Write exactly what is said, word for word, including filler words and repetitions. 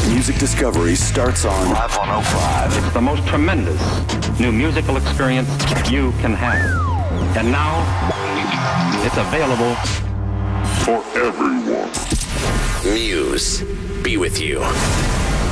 Music discovery starts on Live one oh five. It's the most tremendous new musical experience you can have. And now, it's available for everyone. Muse, be with you.